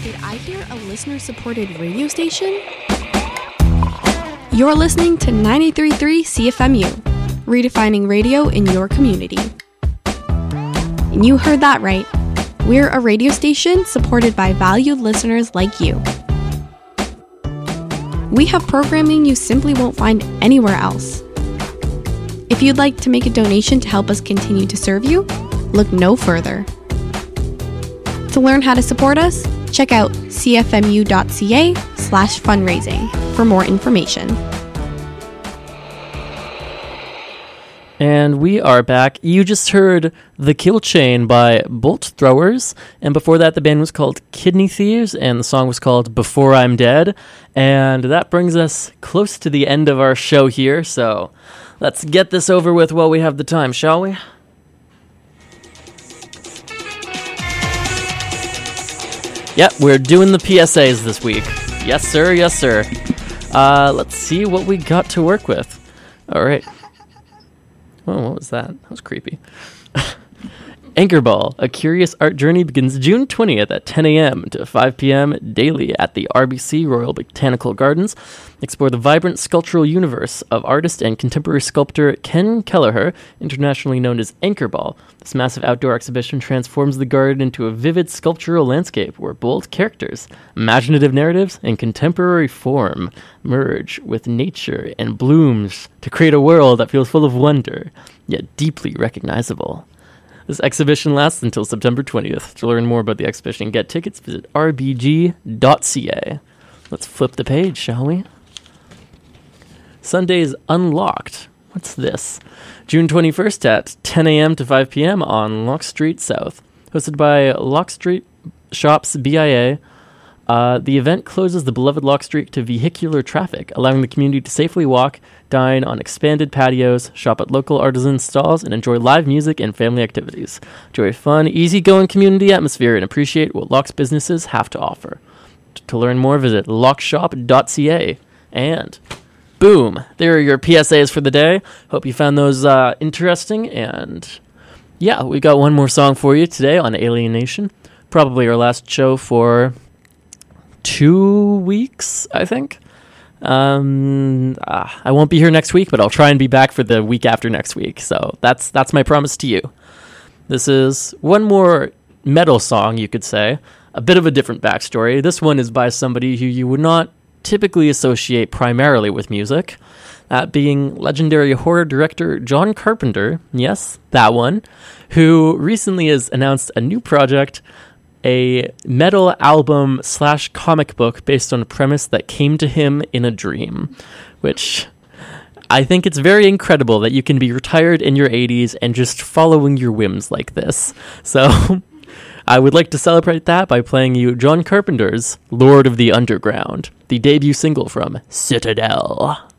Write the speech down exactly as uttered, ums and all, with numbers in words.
Did I hear a listener-supported radio station? You're listening to ninety-three point three C F M U, redefining radio in your community. And you heard that right. We're a radio station supported by valued listeners like you. We have programming you simply won't find anywhere else. If you'd like to make a donation to help us continue to serve you, look no further. To learn how to support us, check out cfmu.ca slash fundraising for more information. And we are back. You just heard The Kill Chain by Bolt Throwers, and before that the band was called Kidney Thieves, and the song was called Before I'm Dead. And that brings us close to the end of our show here, so let's get this over with while we have the time, shall we? Yep, we're doing the P S As this week. Yes, sir, yes, sir. Uh, let's see what we got to work with. All right. Oh, what was that? That was creepy. Anchorball, A Curious Art Journey begins June twentieth at ten a.m. to five p.m. daily at the R B C Royal Botanical Gardens. Explore the vibrant sculptural universe of artist and contemporary sculptor Ken Kelleher, internationally known as Anchorball. This massive outdoor exhibition transforms the garden into a vivid sculptural landscape where bold characters, imaginative narratives, and contemporary form merge with nature and blooms to create a world that feels full of wonder, yet deeply recognizable. This exhibition lasts until September twentieth. To learn more about the exhibition and get tickets, visit r b g dot c a. Let's flip the page, shall we? Sundays Unlocked. What's this? June twenty-first at ten a.m. to five p.m. on Lock Street South. Hosted by Lock Street Shops B I A. Uh, the event closes the beloved Lock Street to vehicular traffic, allowing the community to safely walk, dine on expanded patios, shop at local artisan stalls, and enjoy live music and family activities. Enjoy a fun, easygoing community atmosphere and appreciate what Lock's businesses have to offer. T- to learn more, visit lock shop dot c a. And boom, there are your P S As for the day. Hope you found those uh, interesting. And yeah, we got one more song for you today on Alienation. Probably our last show for two weeks, I think. Um, uh, I won't be here next week, but I'll try and be back for the week after next week. So that's that's my promise to you. This is one more metal song, you could say. A bit of a different backstory. This one is by somebody who you would not typically associate primarily with music. That being legendary horror director John Carpenter. Yes, that one. Who recently has announced a new project, a metal album slash comic book based on a premise that came to him in a dream, which I think it's very incredible that you can be retired in your eighties and just following your whims like this. So I would like to celebrate that by playing you John Carpenter's Lord of the Underground, the debut single from Citadel.